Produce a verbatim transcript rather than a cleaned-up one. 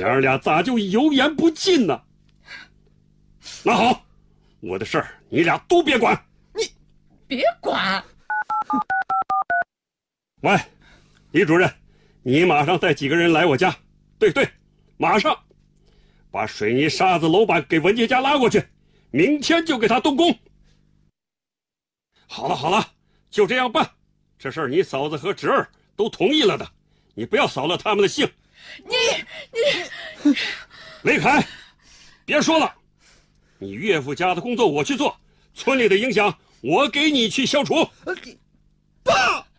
娘俩咋就油盐不进呢？那好，我的事儿你俩都别管。 你别管。 喂，李主任，你马上带几个人来我家。对对，马上把水泥沙子楼板给文杰家拉过去，明天就给他动工。好了好了，就这样办。这事儿你嫂子和侄儿都同意了的，你不要扫了他们的兴。 你你雷凯，别说了，你岳父家的工作我去做，村里的影响我给你去消除。 爸。